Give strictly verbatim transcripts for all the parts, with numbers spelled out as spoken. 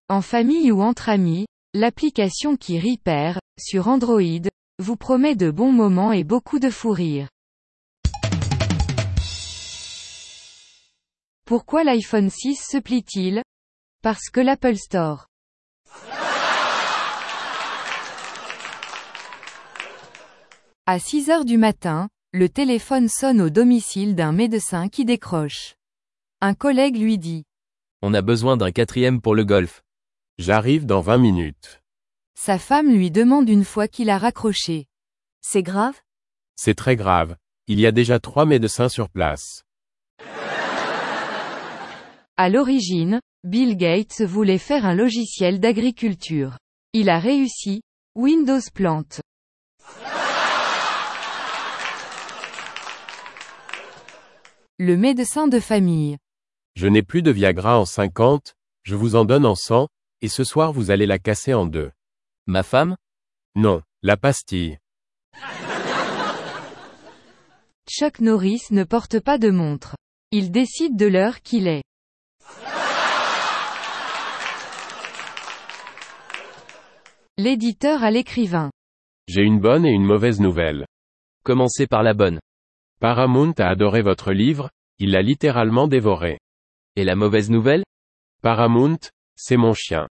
En famille ou entre amis, l'application qui Repair, sur Android, vous promet de bons moments et beaucoup de fou rire. Pourquoi l'iPhone six se plie-t-il? Parce que l'Apple Store. À six heures du matin, le téléphone sonne au domicile d'un médecin qui décroche. Un collègue lui dit. On a besoin d'un quatrième pour le golf. J'arrive dans vingt minutes. Sa femme lui demande une fois qu'il a raccroché. C'est grave? C'est très grave. Il y a déjà trois médecins sur place. À l'origine, Bill Gates voulait faire un logiciel d'agriculture. Il a réussi. Windows plante. Le médecin de famille. Je n'ai plus de Viagra en cinquante, je vous en donne en cent, et ce soir vous allez la casser en deux. Ma femme? Non, la pastille. Chuck Norris ne porte pas de montre. Il décide de l'heure qu'il est. L'éditeur à l'écrivain. J'ai une bonne et une mauvaise nouvelle. Commencez par la bonne. Paramount a adoré votre livre, il l'a littéralement dévoré. Et la mauvaise nouvelle? Paramount, c'est mon chien.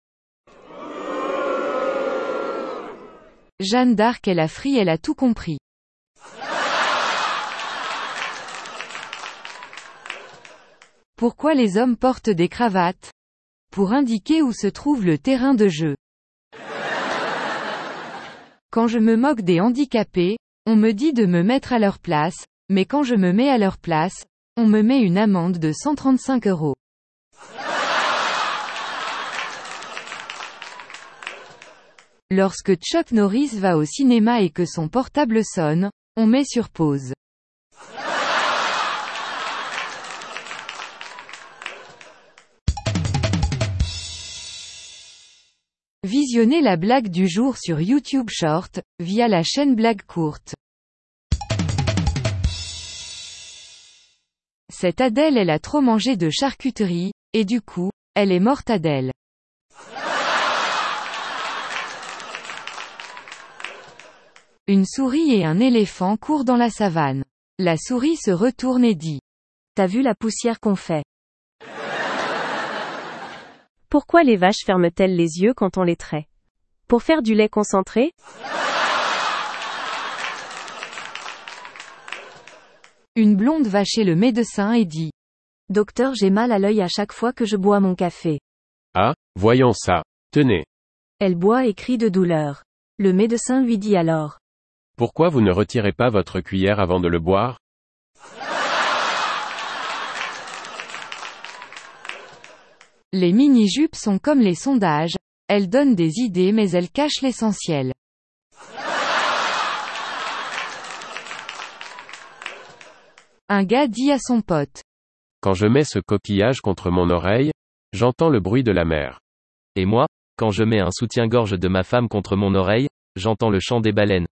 Jeanne d'Arc est la frie, elle a tout compris. Pourquoi les hommes portent des cravates? Pour indiquer où se trouve le terrain de jeu. Quand je me moque des handicapés, on me dit de me mettre à leur place, mais quand je me mets à leur place, on me met une amende de cent trente-cinq euros. Lorsque Chuck Norris va au cinéma et que son portable sonne, on met sur pause. Visionnez la blague du jour sur YouTube Short, via la chaîne Blague Courte. Cette Adèle elle a trop mangé de charcuterie, et du coup, elle est morte Adèle. Une souris et un éléphant courent dans la savane. La souris se retourne et dit. T'as vu la poussière qu'on fait? Pourquoi les vaches ferment-elles les yeux quand on les traite? Pour faire du lait concentré? Une blonde va chez le médecin et dit. Docteur, j'ai mal à l'œil à chaque fois que je bois mon café. Ah, voyons ça. Tenez. Elle boit et crie de douleur. Le médecin lui dit alors. Pourquoi vous ne retirez pas votre cuillère avant de le boire? Les mini-jupes sont comme les sondages, elles donnent des idées mais elles cachent l'essentiel. Un gars dit à son pote. Quand je mets ce coquillage contre mon oreille, j'entends le bruit de la mer. Et moi, quand je mets un soutien-gorge de ma femme contre mon oreille, j'entends le chant des baleines.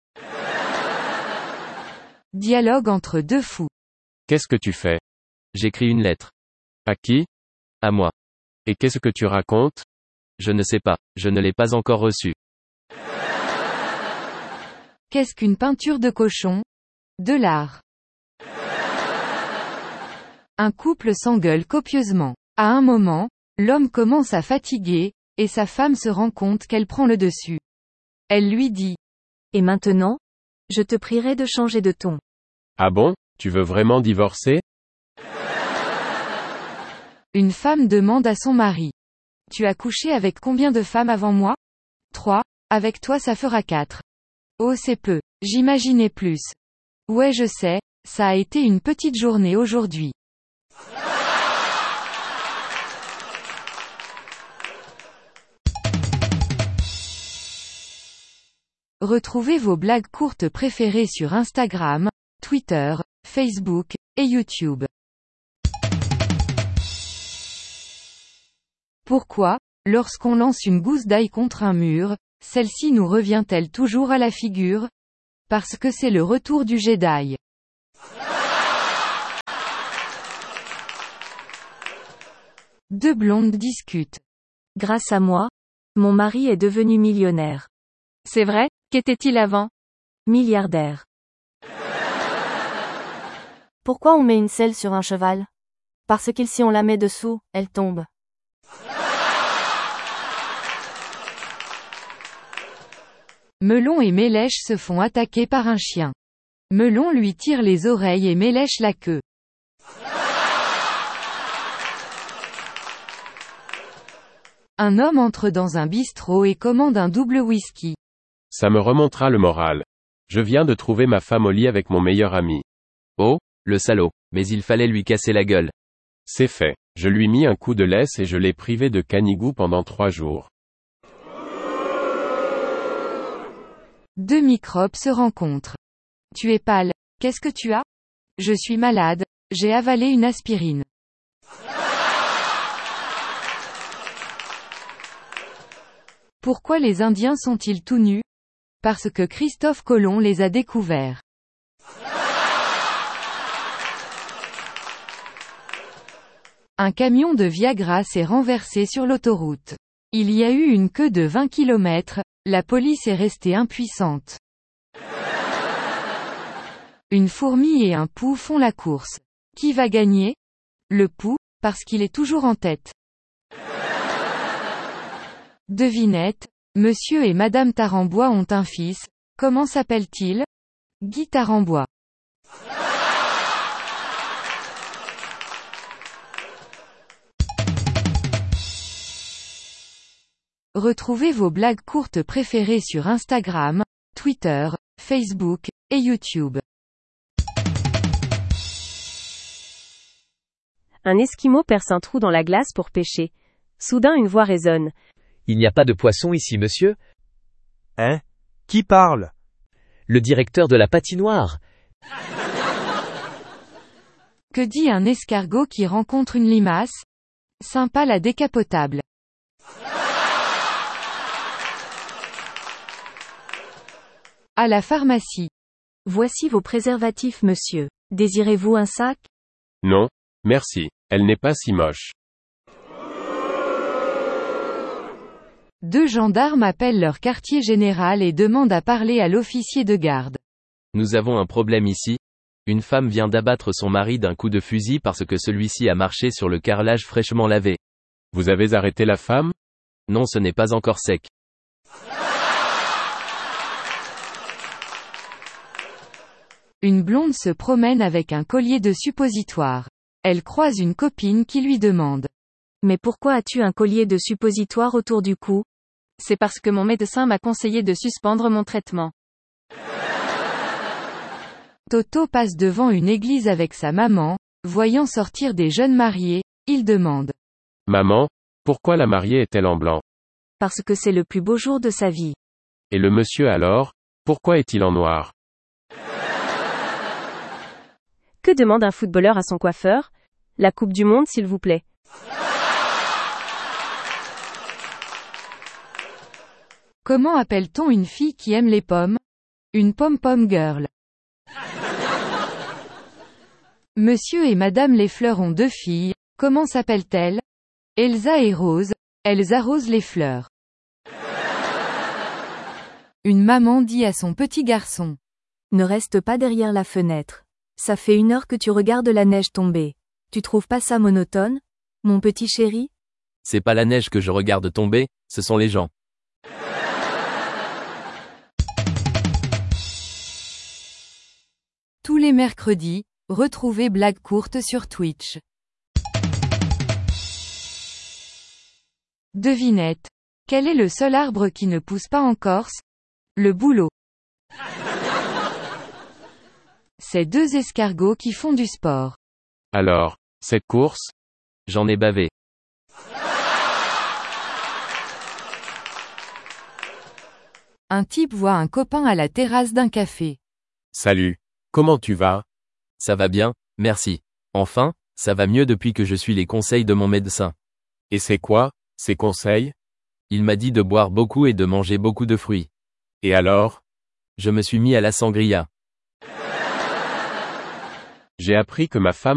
Dialogue entre deux fous. Qu'est-ce que tu fais? J'écris une lettre. À qui? À moi. Et qu'est-ce que tu racontes? Je ne sais pas, je ne l'ai pas encore reçu. Qu'est-ce qu'une peinture de cochon? De l'art. Un couple s'engueule copieusement. À un moment, l'homme commence à fatiguer, et sa femme se rend compte qu'elle prend le dessus. Elle lui dit. Et maintenant? Je te prierai de changer de ton. Ah bon, tu veux vraiment divorcer? Une femme demande à son mari. Tu as couché avec combien de femmes avant moi? Trois, avec toi ça fera quatre. Oh c'est peu, j'imaginais plus. Ouais je sais, ça a été une petite journée aujourd'hui. Retrouvez vos blagues courtes préférées sur Instagram, Twitter, Facebook, et YouTube. Pourquoi, lorsqu'on lance une gousse d'ail contre un mur, celle-ci nous revient-elle toujours à la figure? Parce que c'est le retour du Jedi. Deux blondes discutent. Grâce à moi, mon mari est devenu millionnaire. C'est vrai, qu'était-il avant? Milliardaire. Pourquoi on met une selle sur un cheval? Parce que si on la met dessous, elle tombe. Melon et Mélèche se font attaquer par un chien. Melon lui tire les oreilles et Mélèche la queue. Un homme entre dans un bistrot et commande un double whisky. Ça me remontera le moral. Je viens de trouver ma femme au lit avec mon meilleur ami. Oh, le salaud, mais il fallait lui casser la gueule. C'est fait. Je lui mis un coup de laisse et je l'ai privé de canigou pendant trois jours. Deux microbes se rencontrent. Tu es pâle, qu'est-ce que tu as? Je suis malade, j'ai avalé une aspirine. Pourquoi les Indiens sont-ils tout nus? Parce que Christophe Colomb les a découverts. Un camion de Viagra s'est renversé sur l'autoroute. Il y a eu une queue de vingt kilomètres, la police est restée impuissante. Une fourmi et un pou font la course. Qui va gagner? Le pou, parce qu'il est toujours en tête. Devinette, Monsieur et Madame Tarambois ont un fils, comment s'appelle-t-il? Guy Tarambois. Retrouvez vos blagues courtes préférées sur Instagram, Twitter, Facebook, et YouTube. Un Esquimau perce un trou dans la glace pour pêcher. Soudain une voix résonne. Il n'y a pas de poisson ici, monsieur? Hein? Qui parle? Le directeur de la patinoire. Que dit un escargot qui rencontre une limace? Sympa la décapotable. À la pharmacie. Voici vos préservatifs, monsieur. Désirez-vous un sac? Non, merci. Elle n'est pas si moche. Deux gendarmes appellent leur quartier général et demandent à parler à l'officier de garde. Nous avons un problème ici. Une femme vient d'abattre son mari d'un coup de fusil parce que celui-ci a marché sur le carrelage fraîchement lavé. Vous avez arrêté la femme? Non, ce n'est pas encore sec. Une blonde se promène avec un collier de suppositoire. Elle croise une copine qui lui demande. Mais pourquoi as-tu un collier de suppositoire autour du cou? C'est parce que mon médecin m'a conseillé de suspendre mon traitement. Toto passe devant une église avec sa maman, voyant sortir des jeunes mariés, il demande. Maman, pourquoi la mariée est-elle en blanc? Parce que c'est le plus beau jour de sa vie. Et le monsieur alors, pourquoi est-il en noir? Que demande un footballeur à son coiffeur? La Coupe du Monde, s'il vous plaît. Comment appelle-t-on une fille qui aime les pommes? Une pom-pom girl. Monsieur et Madame les fleurs ont deux filles, comment s'appellent-elles? Elsa et Rose, elles arrosent les fleurs. Une maman dit à son petit garçon. Ne reste pas derrière la fenêtre. Ça fait une heure que tu regardes la neige tomber. Tu trouves pas ça monotone, mon petit chéri? C'est pas la neige que je regarde tomber, ce sont les gens. Tous les mercredis, retrouvez Blagues courtes sur Twitch. Devinette. Quel est le seul arbre qui ne pousse pas en Corse? Le bouleau. C'est deux escargots qui font du sport. Alors, cette course? J'en ai bavé. Un type voit un copain à la terrasse d'un café. Salut. Comment tu vas? Ça va bien, merci. Enfin, ça va mieux depuis que je suis les conseils de mon médecin. Et c'est quoi, ces conseils? Il m'a dit de boire beaucoup et de manger beaucoup de fruits. Et alors? Je me suis mis à la sangria. J'ai appris que ma femme